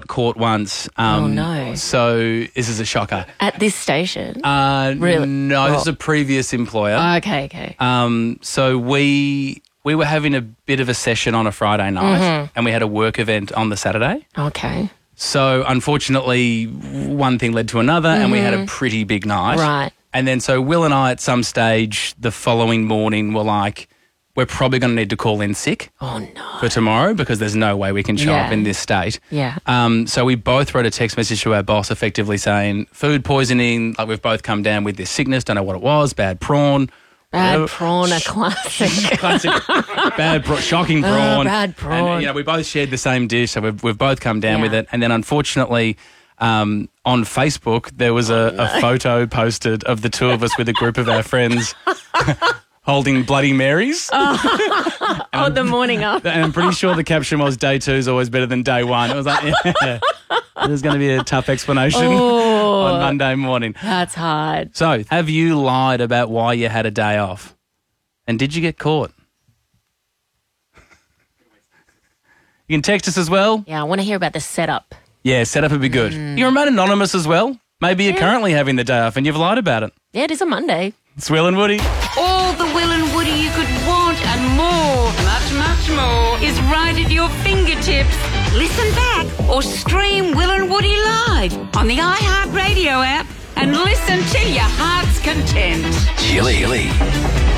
got caught once. Oh, no. So this is a shocker. At this station? Really? No, Well- this is a previous employer. Okay. So we were having a bit of a session on a Friday night and we had a work event on the Saturday. Okay. So unfortunately, one thing led to another and we had a pretty big night. Right. And then so Will and I at some stage the following morning were like, we're probably going to need to call in sick Oh, no. for tomorrow because there's no way we can show up Yeah. in this state. Yeah. So we both wrote a text message to our boss effectively saying, food poisoning, like we've both come down with this sickness, don't know what it was, bad prawn. Bad whatever. prawn, a classic. Classic. Shocking prawn. bad prawn. And, we both shared the same dish, so we've both come down with Yeah. it. And then unfortunately, on Facebook, there was a photo posted of the two of us with a group of our friends holding Bloody Marys. Oh, the morning up. And I'm pretty sure the caption was, day 2 is always better than day 1. It was like, yeah, there's going to be a tough explanation on Monday morning. That's hard. So, have you lied about why you had a day off? And did you get caught? You can text us as well. Yeah, I want to hear about the setup. Yeah, setup would be good. You can remain anonymous as well. Maybe you're currently having the day off and you've lied about it. Yeah, it is a Monday. It's Will and Woody. All the Will and Woody you could want and more, much more, is right at your fingertips. Listen back or stream Will and Woody live on the iHeartRadio app and listen to your heart's content. Chili.